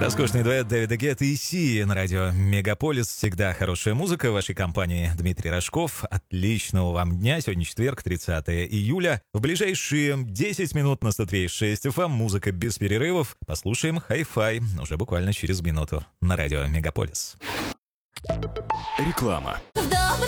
Роскошный дуэт Дэвида Гетта и Си на радио Мегаполис. Всегда хорошая музыка в вашей компании. Дмитрий Рожков. Отличного вам дня. Сегодня четверг, 30 июля. В ближайшие 10 минут на 103.6 FM музыка без перерывов. Послушаем хай-фай уже буквально через минуту на радио Мегаполис. Реклама.